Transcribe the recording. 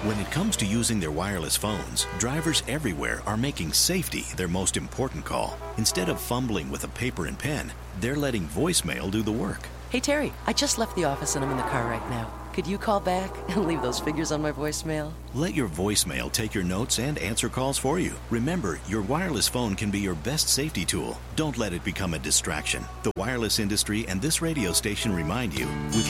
When it comes to using their wireless phones, drivers everywhere are making safety their most important call. Instead of fumbling with a paper and pen, they're letting voicemail do the work. Hey, Terry, I just left the office and I'm in the car right now. Could you call back and leave those figures on my voicemail? Let your voicemail take your notes and answer calls for you. Remember, your wireless phone can be your best safety tool. Don't let it become a distraction. The wireless industry and this radio station remind you, with